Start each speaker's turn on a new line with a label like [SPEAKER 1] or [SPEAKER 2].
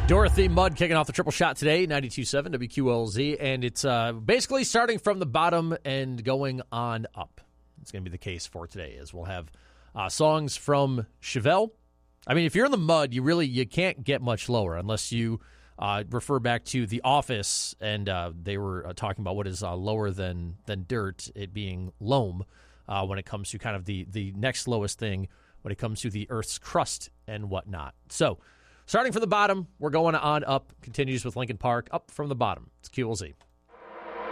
[SPEAKER 1] Dorothy Mudd kicking off the triple shot today, 92.7 WQLZ, and it's basically starting from the bottom and going on up. It's going to be the case for today, as we'll have songs from Chevelle. I mean, if you're in the mud, you can't get much lower unless you refer back to The Office, and they were talking about what is lower than dirt, it being loam, when it comes to kind of the next lowest thing when it comes to the Earth's crust and whatnot. So, starting from the bottom, we're going on up. Continues with Linkin Park, up from the bottom. It's QLZ.